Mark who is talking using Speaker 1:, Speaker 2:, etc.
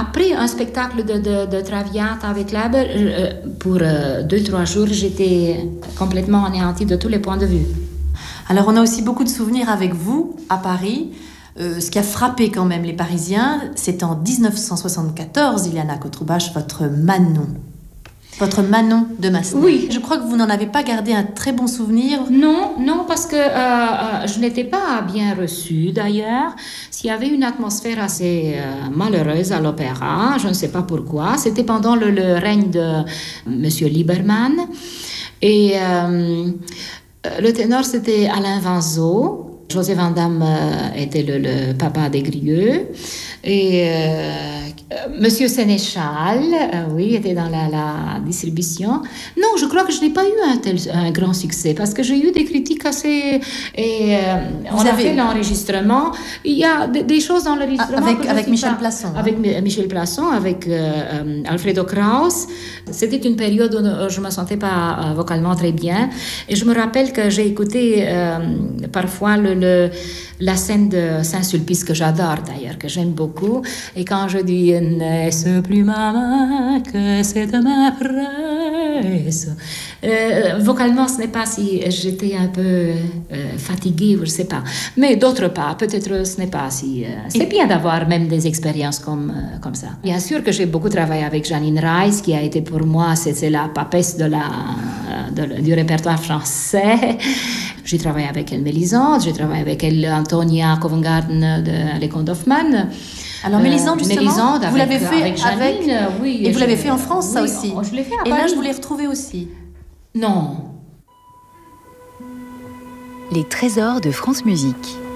Speaker 1: après un spectacle de Traviata avec Leiber, pour 2-3 jours, j'étais complètement anéantie de tous les points de vue.
Speaker 2: Alors, on a aussi beaucoup de souvenirs avec vous, à Paris. Ce qui a frappé quand même les Parisiens, c'est en 1974, Iliana Kotroubache, votre Manon de Massenet.
Speaker 1: Oui.
Speaker 2: Je crois que vous n'en avez pas gardé un très bon souvenir.
Speaker 1: Non, parce que je n'étais pas bien reçue d'ailleurs. S'il y avait une atmosphère assez malheureuse à l'opéra, je ne sais pas pourquoi. C'était pendant le règne de Monsieur Liebermann. Et le ténor, c'était Alain Vanzot. José Van Damme était le papa des Grieux. Et Monsieur Sénéchal, oui, était dans la distribution. Non, je crois que je n'ai pas eu un grand succès parce que j'ai eu des critiques assez... Et on a fait l'enregistrement. Il y a des choses dans l'enregistrement...
Speaker 2: Avec Michel Plasson.
Speaker 1: Avec Michel Plasson, avec Alfredo Kraus. C'était une période où je ne me sentais pas vocalement très bien. Et je me rappelle que j'ai écouté parfois la scène de Saint-Sulpice, que j'adore d'ailleurs, que j'aime beaucoup. Et quand je dis « N'est-ce plus ma main que cette main presse ?» vocalement, ce n'est pas si j'étais un peu fatiguée, ou je ne sais pas. Mais d'autre part, peut-être ce n'est pas si... c'est bien d'avoir même des expériences comme ça. Bien sûr que j'ai beaucoup travaillé avec Janine Reiss, qui a été pour moi, c'est la papesse du répertoire français. J'ai travaillé avec elle Mélisande, j'ai travaillé avec elle Antonia Covent-Garden de Les Contes d'Hoffmann.
Speaker 2: Alors Mélisande, justement, vous l'avez fait
Speaker 1: avec Janine, oui.
Speaker 2: Et vous l'avez fait en France, ça aussi.
Speaker 1: Je l'ai fait à
Speaker 2: Paris. Et là, je vous l'ai retrouvé aussi.
Speaker 1: Non.
Speaker 3: Les trésors de France Musique.